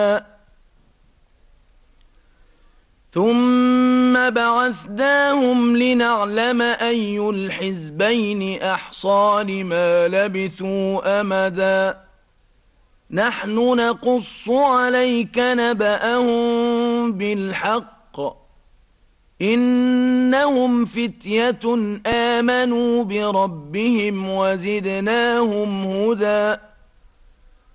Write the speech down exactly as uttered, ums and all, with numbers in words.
ثم بعثناهم لنعلم أي الحزبين أحصى لما لبثوا أمدا نحن نقص عليك نبأهم بالحق إنهم فتية آمنوا بربهم وزدناهم هدى